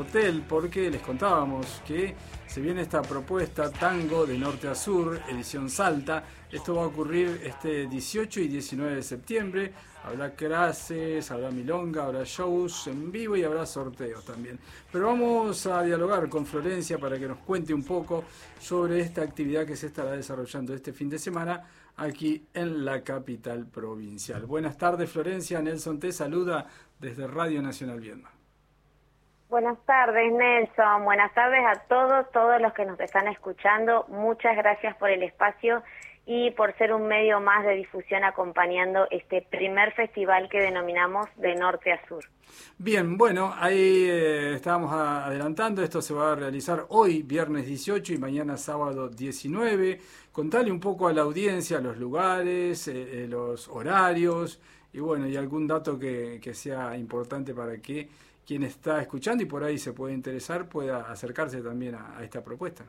Hotel, porque les contábamos que se viene esta propuesta Tango de Norte a Sur, edición Salta. Esto va a ocurrir este 18 y 19 de septiembre. Habrá clases, habrá milonga, habrá shows en vivo y habrá sorteos también. Pero vamos a dialogar con Florencia para que nos cuente un poco sobre esta actividad que se estará desarrollando este fin de semana aquí en la capital provincial. Buenas tardes, Florencia. Nelson te saluda desde Radio Nacional Viedma. Buenas tardes, Nelson. Buenas tardes a todos los que nos están escuchando. Muchas gracias por el espacio y por ser un medio más de difusión acompañando este primer festival que denominamos de norte a sur. Bien, bueno, ahí estábamos adelantando, esto se va a realizar hoy, viernes 18 y mañana sábado 19. Contale un poco a la audiencia los lugares, los horarios y bueno, y algún dato que sea importante para que quien está escuchando y por ahí se puede interesar pueda acercarse también a esta propuesta.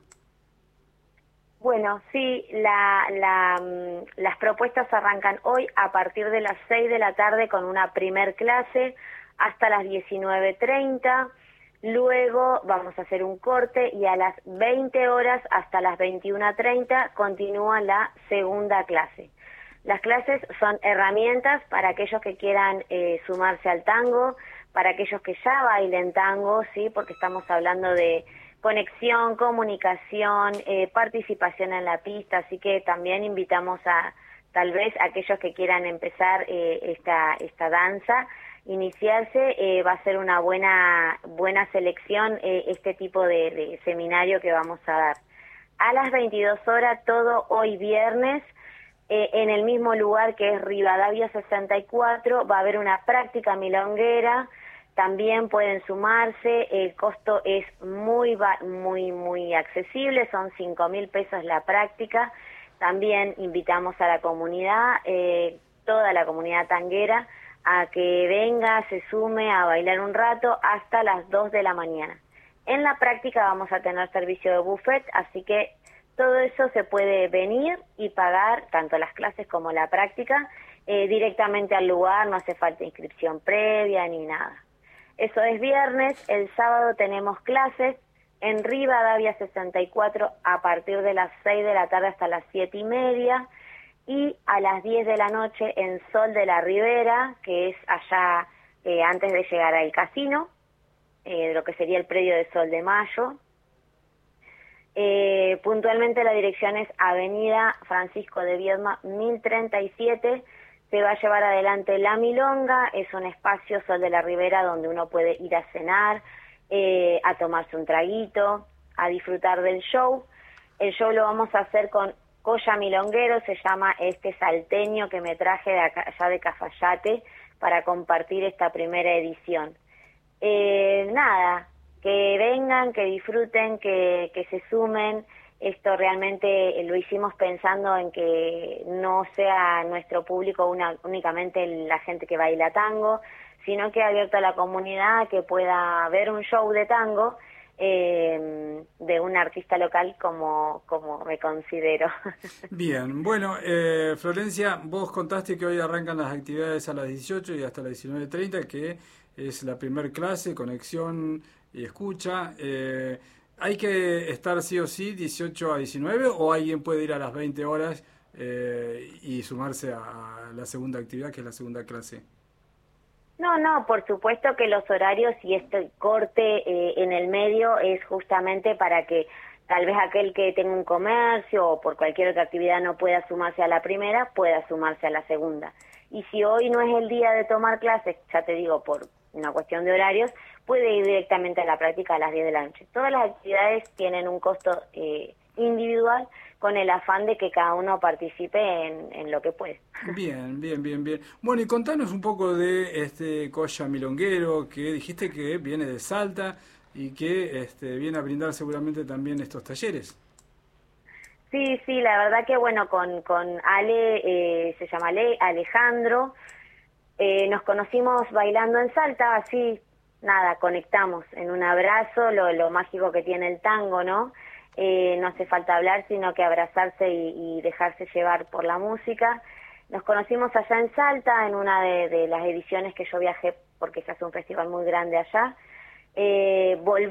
Bueno, sí, las propuestas arrancan hoy a partir de las 6 de la tarde con una primer clase hasta las 19:30. Luego vamos a hacer un corte y a las 20 horas hasta las 21:30 continúa la segunda clase. Las clases son herramientas para aquellos que quieran sumarse al tango, para aquellos que ya bailen tango, sí, porque estamos hablando de conexión, comunicación, participación en la pista, así que también invitamos a tal vez aquellos que quieran empezar esta danza, iniciarse, va a ser una buena selección este tipo de seminario que vamos a dar. A las 22 horas, todo hoy viernes, en el mismo lugar que es Rivadavia 64, va a haber una práctica milonguera. También pueden sumarse, el costo es muy accesible, son 5.000 pesos la práctica. También invitamos a la comunidad, toda la comunidad tanguera, a que venga, se sume a bailar un rato hasta las 2 de la mañana. En la práctica vamos a tener servicio de buffet, así que todo eso se puede venir y pagar, tanto las clases como la práctica, directamente al lugar, no hace falta inscripción previa ni nada. Eso es viernes. El sábado tenemos clases en Rivadavia 64 a partir de las 6 de la tarde hasta las 7:30 y a las 10 de la noche en Sol de la Ribera, que es allá antes de llegar al casino, lo que sería el predio de Sol de Mayo. Puntualmente la dirección es Avenida Francisco de Viedma 1037. Se va a llevar adelante la milonga, es un espacio Sol de la Ribera donde uno puede ir a cenar, a tomarse un traguito, a disfrutar del show. El show lo vamos a hacer con Colla Milonguero, se llama este salteño que me traje de allá de Cafayate para compartir esta primera edición. Nada, que vengan, que disfruten, que se sumen. Esto realmente lo hicimos pensando en que no sea nuestro público únicamente la gente que baila tango, sino que abierto a la comunidad que pueda ver un show de tango de un artista local como me considero. Bien, bueno, Florencia, vos contaste que hoy arrancan las actividades a las 18 y hasta las 19:30, que es la primer clase, conexión y escucha. ¿Hay que estar sí o sí 18 a 19 o alguien puede ir a las 20 horas y sumarse a la segunda actividad, que es la segunda clase? No, por supuesto que los horarios y este corte en el medio es justamente para que tal vez aquel que tenga un comercio o por cualquier otra actividad no pueda sumarse a la primera, pueda sumarse a la segunda. Y si hoy no es el día de tomar clases, ya te digo, por una cuestión de horarios, puede ir directamente a la práctica a las 10 de la noche. Todas las actividades tienen un costo individual con el afán de que cada uno participe en lo que puede. Bien. Bueno, y contanos un poco de este Colla Milonguero, que dijiste que viene de Salta y que viene a brindar seguramente también estos talleres. Sí, la verdad que bueno, con Ale, se llama Alejandro, nos conocimos bailando en Salta, así, nada, conectamos en un abrazo, lo mágico que tiene el tango, ¿no? No hace falta hablar, sino que abrazarse y dejarse llevar por la música. Nos conocimos allá en Salta, en una de las ediciones que yo viajé, porque se hace un festival muy grande allá, volver